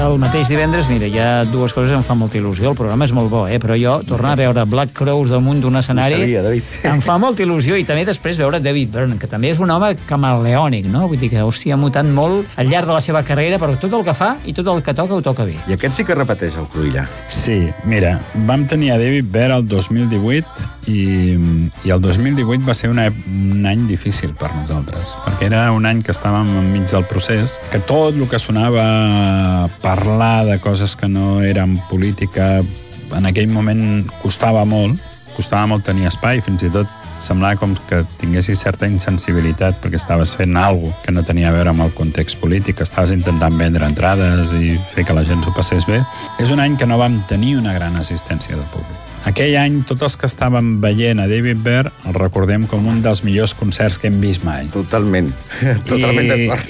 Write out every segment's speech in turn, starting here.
el mateix divendres, mira, hi ha dues coses que em fan molta il·lusió. El programa és molt bo, però jo tornar a veure Black Crowes damunt d'un escenari em fa molta il·lusió, i també després veure David Byrne, que també és un home camaleònic, no? Vull dir que, hòstia, ha mutat molt al llarg de la seva carrera, però tot el que fa i tot el que toca ho toca bé. I aquest sí que repeteix el Cruïlla. Sí, mira, vam tenir a David Byrne el 2018 i el 2018 va ser un any difícil per nosaltres, perquè era un any que estàvem enmig del procés, que tot el que sonava parlar de coses que no eren política en aquell moment costava molt tenir espai, fins i tot semblava com que tinguessis certa insensibilitat perquè estaves fent alguna cosa que no tenia a veure amb el context polític, estaves intentant vendre entrades i fer que la gent s'ho passés bé. És un any que no vam tenir una gran assistència de públic. Aquell any, tots els que estàvem veient a David Byrne el recordem com un dels millors concerts que hem vist mai. Totalment d'acord.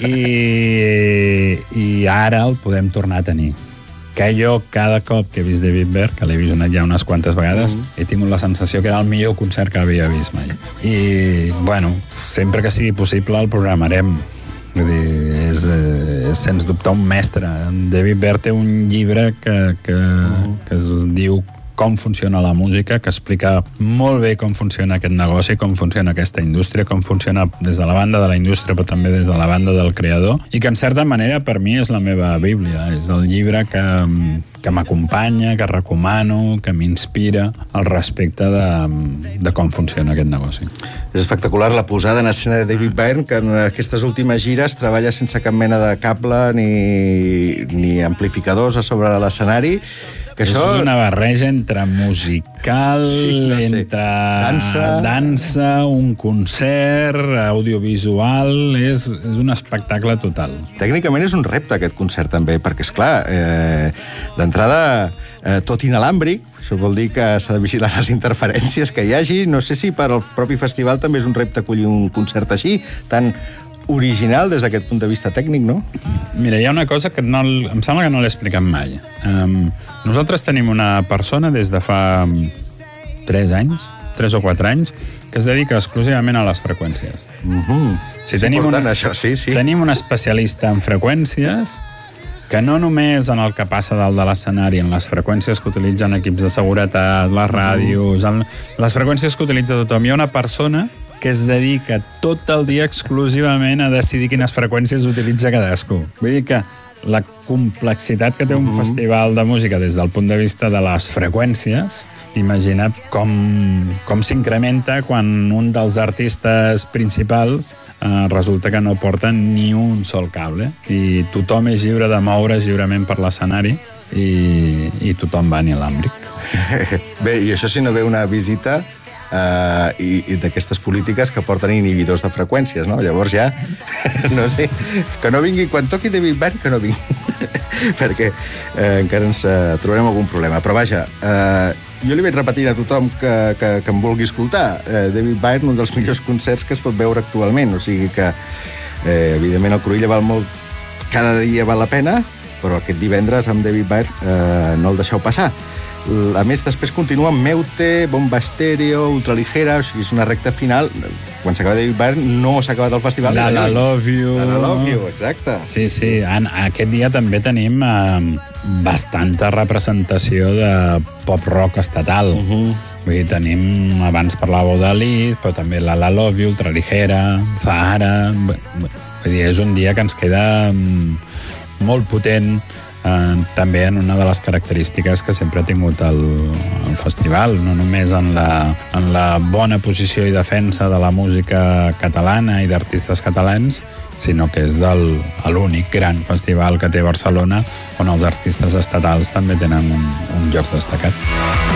I ara el podem tornar a tenir. Que jo, cada cop que he vist David Byrne, que l'he vist ja unes quantes vegades, he tingut la sensació que era el millor concert que havia vist mai. I, bueno, sempre que sigui possible el programarem. Vull dir, és sens dubte un mestre. David Byrne té un llibre que es diu Com funciona la música, que explica molt bé com funciona aquest negoci, com funciona aquesta indústria, com funciona des de la banda de la indústria, però també des de la banda del creador, i que en certa manera per mi és la meva bíblia, és el llibre que m'acompanya, que recomano, que m'inspira al respecte de com funciona aquest negoci. És espectacular la posada en escena de David Byrne, que en aquestes últimes gires treballa sense cap mena de cable ni amplificadors a sobre l'escenari. És una barreja entre musical, entre dansa, un concert, audiovisual. És un espectacle total. Tècnicament és un repte aquest concert també, perquè, esclar, d'entrada tot inalàmbric, això vol dir que s'ha de vigilar les interferències que hi hagi. No sé si per al propi festival també és un repte acollir un concert així, tan original des d'aquest punt de vista tècnic, no? Mira, hi ha una cosa que em sembla que no l'he explicat mai. Nosaltres tenim una persona des de fa 3 o 4 anys, que es dedica exclusivament a les freqüències. És important, això, sí. Tenim un especialista en freqüències que no només en el que passa dalt de l'escenari, en les freqüències que utilitzen equips de seguretat, les ràdios, les freqüències que utilitza tothom. Hi ha una persona que es dedica tot el dia exclusivament a decidir quines freqüències utilitza cadascú. Vull dir que la complexitat que té un festival de música des del punt de vista de les freqüències, imagina't com s'incrementa quan un dels artistes principals resulta que no porta ni un sol cable i tothom és lliure de moure's lliurement per l'escenari i tothom va inalàmbric. Bé, i això si no ve una visita i d'aquestes polítiques que porten inhibidors de freqüències, no? Llavors ja, no sé, que no vingui, quan toqui David Byrne, que no vingui, perquè encara ens trobarem algun problema. Però vaja, jo li vaig repetint a tothom que em vulgui escoltar. David Byrne, un dels millors concerts que es pot veure actualment, o sigui que, evidentment, el Cruïlla val molt, cada dia val la pena, però aquest divendres amb David Byrne no el deixeu passar. A més, després continua amb Meute, Bomba Estéreo, Ultraligera, o sigui, és una recta final. Quan s'acaba David Byrne no s'ha acabat el festival. La Love You. La Love You, exacte. Sí. Aquest dia també tenim bastanta representació de pop-rock estatal. Vull dir, tenim, abans parlàveu de Liz, però també la Love You, Ultraligera, Zahara. Vull dir, és un dia que ens queda molt potent, també en una de les característiques que sempre ha tingut el festival, no només en la bona posició i defensa de la música catalana i d'artistes catalans, sinó que és l'únic gran festival que té Barcelona on els artistes estatals també tenen un lloc destacat.